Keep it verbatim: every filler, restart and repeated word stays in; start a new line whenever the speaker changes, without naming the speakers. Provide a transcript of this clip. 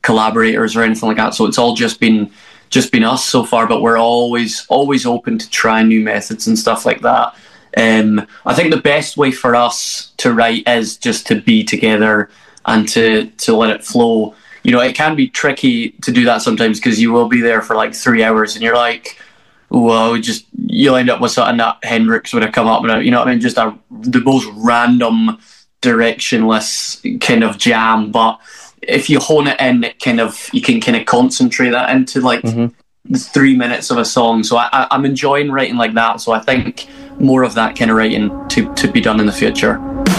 collaborators or anything like that. So it's all just been just been us so far. But we're always always open to trying new methods and stuff like that. Um, I think the best way for us to write is just to be together and to to let it flow. You know, it can be tricky to do that sometimes because you will be there for like three hours and you're like, well, just you'll end up with something that Hendrix would have come up with, you know what I mean? Just a, the most random, directionless kind of jam. But if you hone it in, it kind of you can kind of concentrate that into like mm-hmm. the three minutes of a song. So I, I, I'm enjoying writing like that. So I think more of that kind of writing to, to be done in the future.